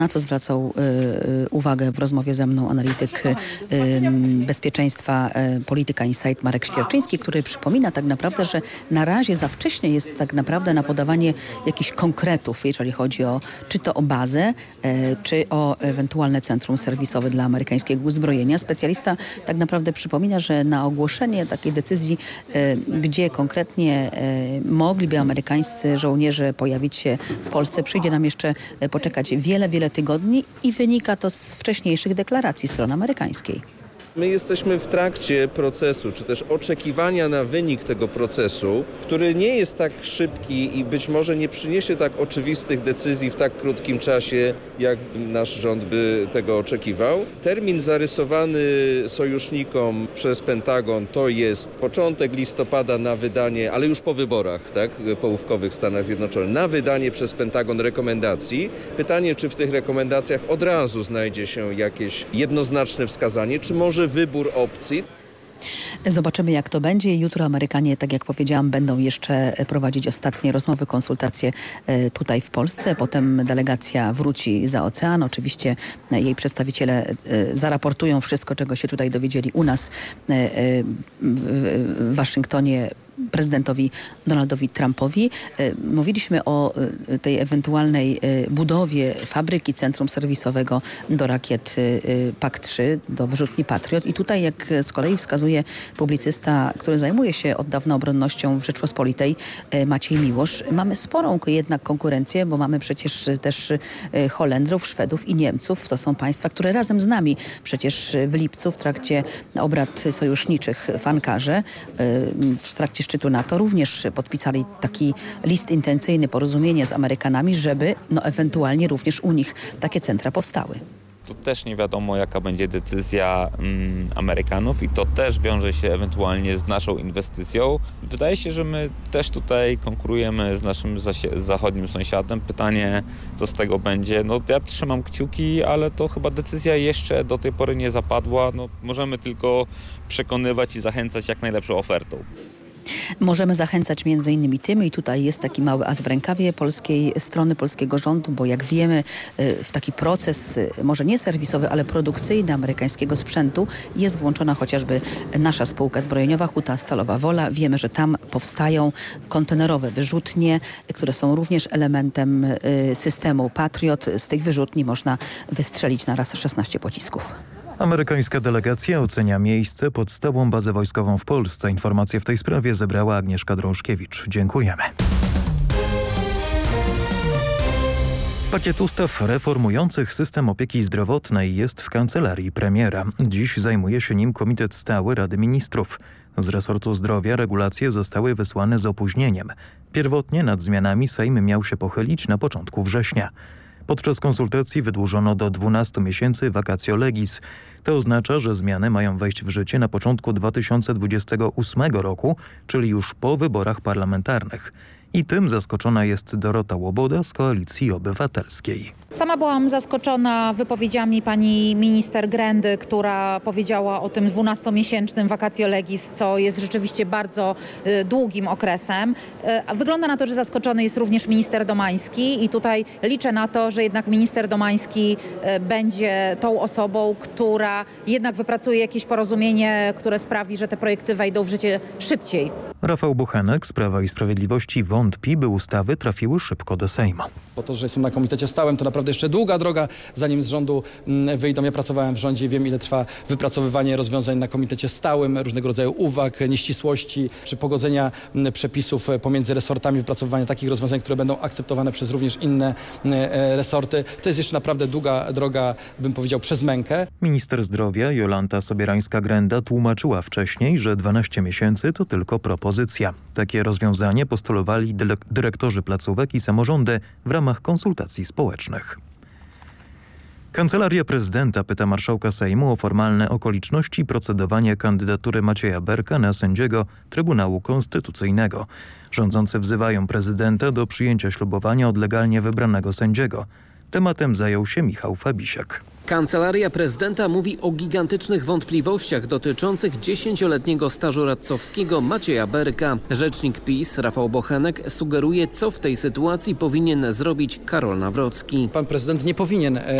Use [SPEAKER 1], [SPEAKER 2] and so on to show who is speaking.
[SPEAKER 1] Na co zwracał uwagę w rozmowie ze mną analityk bezpieczeństwa Polityka Insight Marek Świerczyński, który przypomina tak naprawdę, że na razie za wcześnie jest tak naprawdę na podawanie jakichś konkretów, jeżeli chodzi o czy to o bazę, czy o ewentualne centrum serwisowe dla amerykańskiego uzbrojenia. Specjalista tak naprawdę przypomina, że na ogłoszenie takiej decyzji, gdzie konkretnie mogliby amerykańscy żołnierze pojawić się w Polsce, przyjdzie nam jeszcze poczekać wiele tygodni i wynika to z wcześniejszych deklaracji strony amerykańskiej.
[SPEAKER 2] My jesteśmy w trakcie procesu, czy też oczekiwania na wynik tego procesu, który nie jest tak szybki i być może nie przyniesie tak oczywistych decyzji w tak krótkim czasie, jak nasz rząd by tego oczekiwał. Termin zarysowany sojusznikom przez Pentagon to jest początek listopada na wydanie, ale już po wyborach, tak, połówkowych w Stanach Zjednoczonych, na wydanie przez Pentagon rekomendacji. Pytanie, czy w tych rekomendacjach od razu znajdzie się jakieś jednoznaczne wskazanie, czy może wybór opcji.
[SPEAKER 1] Zobaczymy, jak to będzie. Jutro Amerykanie, tak jak powiedziałam, będą jeszcze prowadzić ostatnie rozmowy, konsultacje tutaj w Polsce. Potem delegacja wróci za ocean. Oczywiście jej zaraportują wszystko, czego się tutaj dowiedzieli u nas w Waszyngtonie prezydentowi Donaldowi Trumpowi. Mówiliśmy o tej ewentualnej budowie fabryki centrum serwisowego do rakiet PAK-3, do wyrzutni Patriot. I tutaj, jak z kolei wskazuje publicysta, który zajmuje się od dawna obronnością w Rzeczpospolitej, Maciej Miłosz, mamy sporą jednak konkurencję, bo mamy przecież też Holendrów, Szwedów i Niemców. To są państwa, które razem z nami przecież w lipcu w trakcie obrad sojuszniczych w Ankarze, w trakcie szczytu NATO również podpisali taki list intencyjny, porozumienie z Amerykanami, żeby ewentualnie również u nich takie centra powstały.
[SPEAKER 3] Tu też nie wiadomo, jaka będzie decyzja Amerykanów i to też wiąże się ewentualnie z naszą inwestycją. Wydaje się, że my też tutaj konkurujemy z naszym zachodnim sąsiadem. Pytanie, co z tego będzie. Ja trzymam kciuki, ale to chyba decyzja jeszcze do tej pory nie zapadła. Możemy tylko przekonywać i zachęcać jak najlepszą ofertą.
[SPEAKER 1] Możemy zachęcać między innymi tym i tutaj jest taki mały as w rękawie polskiej strony, polskiego rządu, bo jak wiemy w taki proces, może nie serwisowy, ale produkcyjny amerykańskiego sprzętu jest włączona chociażby nasza spółka zbrojeniowa Huta Stalowa Wola. Wiemy, że tam powstają kontenerowe wyrzutnie, które są również elementem systemu Patriot. Z tych wyrzutni można wystrzelić na raz 16 pocisków.
[SPEAKER 4] Amerykańska delegacja ocenia miejsce pod stałą bazę wojskową w Polsce. Informacje w tej sprawie zebrała Agnieszka Drążkiewicz. Dziękujemy. Pakiet ustaw reformujących system opieki zdrowotnej jest w kancelarii premiera. Dziś zajmuje się nim Komitet Stały Rady Ministrów. Z resortu zdrowia regulacje zostały wysłane z opóźnieniem. Pierwotnie nad zmianami Sejm miał się pochylić na początku września. Podczas konsultacji wydłużono do 12 miesięcy vacatio legis. To oznacza, że zmiany mają wejść w życie na początku 2028 roku, czyli już po wyborach parlamentarnych. I tym zaskoczona jest Dorota Łoboda z Koalicji Obywatelskiej.
[SPEAKER 5] Sama byłam zaskoczona wypowiedziami pani minister Grendy, która powiedziała o tym 12-miesięcznym vacatio legis, co jest rzeczywiście bardzo długim okresem. Wygląda na to, że zaskoczony jest również minister Domański i tutaj liczę na to, że jednak minister Domański będzie tą osobą, która jednak wypracuje jakieś porozumienie, które sprawi, że te projekty wejdą w życie szybciej.
[SPEAKER 4] Rafał Bochenek z Prawa i Sprawiedliwości wątpi, by ustawy trafiły szybko do Sejmu.
[SPEAKER 6] Po to, że jestem na komitecie stałym, to naprawdę jeszcze długa droga, zanim z rządu wyjdą. Ja pracowałem w rządzie i wiem, ile trwa wypracowywanie rozwiązań na komitecie stałym, różnego rodzaju uwag, nieścisłości czy pogodzenia przepisów pomiędzy resortami, wypracowywania takich rozwiązań, które będą akceptowane przez również inne resorty. To jest jeszcze naprawdę długa droga, bym powiedział, przez mękę.
[SPEAKER 4] Minister zdrowia Jolanta Sobierańska-Grenda tłumaczyła wcześniej, że 12 miesięcy to tylko propozycja. Takie rozwiązanie postulowali dyrektorzy placówek i samorządy w ramach konsultacji społecznych. Kancelaria Prezydenta pyta marszałka Sejmu o formalne okoliczności procedowania kandydatury Macieja Berka na sędziego Trybunału Konstytucyjnego. Rządzący wzywają prezydenta do przyjęcia ślubowania od legalnie wybranego sędziego. Tematem zajął się Michał Fabisiak.
[SPEAKER 7] Kancelaria prezydenta mówi o gigantycznych wątpliwościach dotyczących 10-letniego stażu radcowskiego Macieja Berka. Rzecznik PiS Rafał Bochenek sugeruje, co w tej sytuacji powinien zrobić Karol Nawrocki.
[SPEAKER 6] Pan prezydent nie powinien